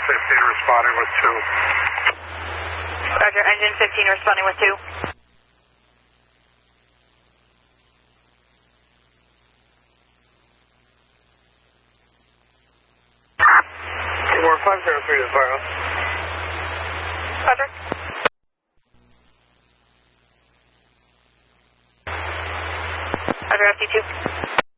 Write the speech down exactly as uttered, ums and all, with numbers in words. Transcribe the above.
fifteen responding with two. Roger, engine fifteen responding with two. We're five zero three to zero. Roger. Roger, F D two.